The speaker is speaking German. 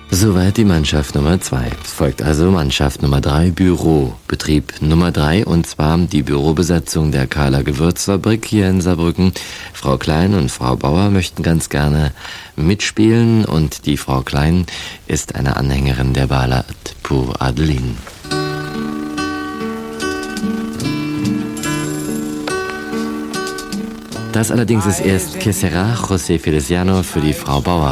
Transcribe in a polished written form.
Soweit die Mannschaft Nummer 2. Es folgt also Mannschaft Nummer 3, Büro, Betrieb Nummer 3, und zwar die Bürobesetzung der Kahler Gewürzfabrik hier in Saarbrücken. Frau Klein und Frau Bauer möchten ganz gerne mitspielen, und die Frau Klein ist eine Anhängerin der Ballade pour Adeline. Das allerdings ist erst Que sera José Feliciano für die Frau Bauer.